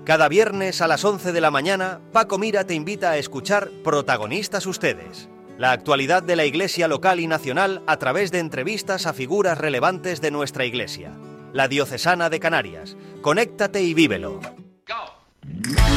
Cada viernes a las 11 de la mañana, Paco Mira te invita a escuchar Protagonistas Ustedes, la actualidad de la Iglesia local y nacional a través de entrevistas a figuras relevantes de nuestra Iglesia. La Diocesana de Canarias. Conéctate y vívelo.